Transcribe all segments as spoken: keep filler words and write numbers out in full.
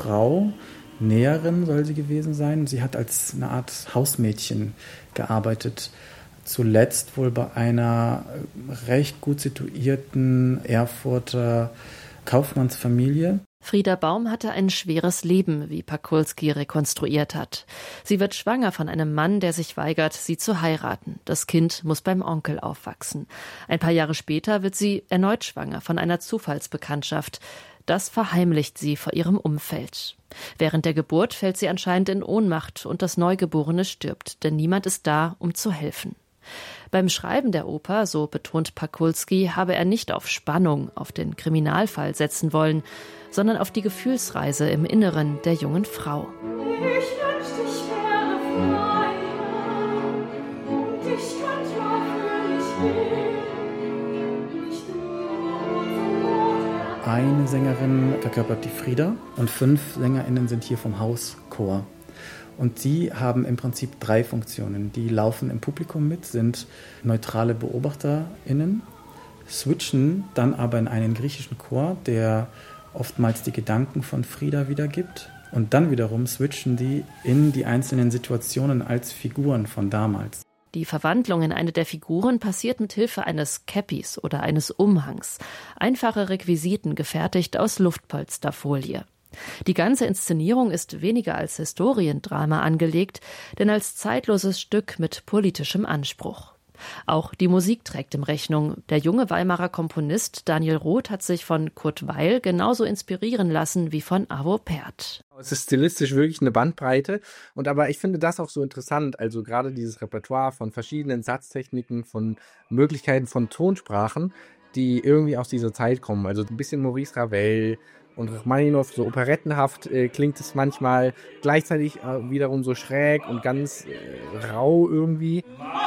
Frau, Näherin soll sie gewesen sein. Sie hat als eine Art Hausmädchen gearbeitet. Zuletzt wohl bei einer recht gut situierten Erfurter Kaufmannsfamilie. Frieda Baum hatte ein schweres Leben, wie Pakulski rekonstruiert hat. Sie wird schwanger von einem Mann, der sich weigert, sie zu heiraten. Das Kind muss beim Onkel aufwachsen. Ein paar Jahre später wird sie erneut schwanger von einer Zufallsbekanntschaft. Das verheimlicht sie vor ihrem Umfeld. Während der Geburt fällt sie anscheinend in Ohnmacht und das Neugeborene stirbt, denn niemand ist da, um zu helfen. Beim Schreiben der Oper, so betont Pakulski, habe er nicht auf Spannung, auf den Kriminalfall setzen wollen, sondern auf die Gefühlsreise im Inneren der jungen Frau. Ich wünschte, ich wäre frei, und ich könnte fröhlich leben, nicht nur zum Not. Eine Sängerin verkörpert die Frieda und fünf SängerInnen sind hier vom Hauschor. Und die haben im Prinzip drei Funktionen. Die laufen im Publikum mit, sind neutrale BeobachterInnen, switchen dann aber in einen griechischen Chor, der oftmals die Gedanken von Frieda wiedergibt. Und dann wiederum switchen die in die einzelnen Situationen als Figuren von damals. Die Verwandlung in eine der Figuren passiert mit Hilfe eines Käppis oder eines Umhangs. Einfache Requisiten gefertigt aus Luftpolsterfolie. Die ganze Inszenierung ist weniger als Historiendrama angelegt, denn als zeitloses Stück mit politischem Anspruch. Auch die Musik trägt ihm Rechnung. Der junge Weimarer Komponist Daniel Roth hat sich von Kurt Weill genauso inspirieren lassen wie von Arvo Pärt. Es ist stilistisch wirklich eine Bandbreite. Und aber ich finde das auch so interessant, also gerade dieses Repertoire von verschiedenen Satztechniken, von Möglichkeiten von Tonsprachen, die irgendwie aus dieser Zeit kommen. Also ein bisschen Maurice Ravel und Rachmaninow, so operettenhaft äh, klingt es manchmal, gleichzeitig äh, wiederum so schräg und ganz äh, rau irgendwie.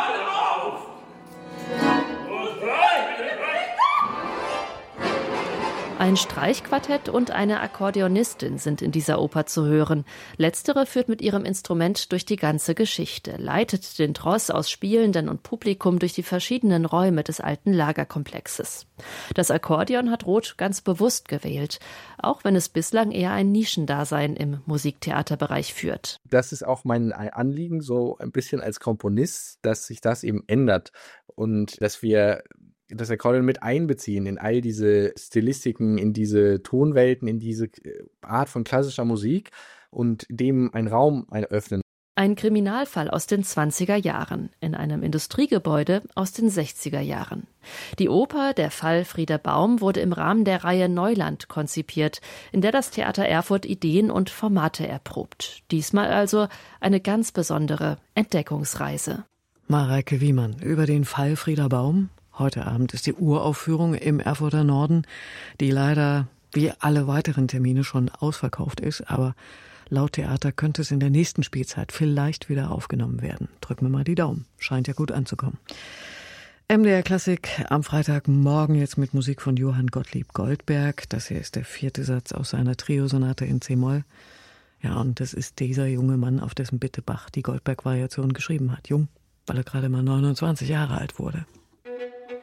Ein Streichquartett und eine Akkordeonistin sind in dieser Oper zu hören. Letztere führt mit ihrem Instrument durch die ganze Geschichte, leitet den Tross aus Spielenden und Publikum durch die verschiedenen Räume des alten Lagerkomplexes. Das Akkordeon hat Roth ganz bewusst gewählt, auch wenn es bislang eher ein Nischendasein im Musiktheaterbereich führt. Das ist auch mein Anliegen, so ein bisschen als Komponist, dass sich das eben ändert und dass wir das Akkordeon mit einbeziehen in all diese Stilistiken, in diese Tonwelten, in diese Art von klassischer Musik und dem einen Raum eröffnen. Ein Kriminalfall aus den zwanziger Jahren, in einem Industriegebäude aus den sechziger Jahren. Die Oper Der Fall Frieda Baum wurde im Rahmen der Reihe Neuland konzipiert, in der das Theater Erfurt Ideen und Formate erprobt. Diesmal also eine ganz besondere Entdeckungsreise. Mareike Wiemann über den Fall Frieda Baum. Heute Abend ist die Uraufführung im Erfurter Norden, die leider wie alle weiteren Termine schon ausverkauft ist, aber laut Theater könnte es in der nächsten Spielzeit vielleicht wieder aufgenommen werden. Drücken wir mal die Daumen. Scheint ja gut anzukommen. M D R Klassik am Freitagmorgen jetzt mit Musik von Johann Gottlieb Goldberg. Das hier ist der vierte Satz aus seiner Triosonate in C-Moll. Ja, und das ist dieser junge Mann, auf dessen Bitte Bach die Goldberg-Variation geschrieben hat. Jung, weil er gerade mal neunundzwanzig Jahre alt wurde.